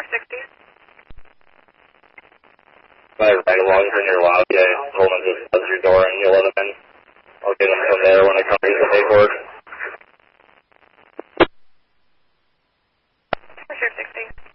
60. Right along from your lobby, I told them to close your door and you'll let them in. I'll get them from there when I come to the paperwork. Sure, 60.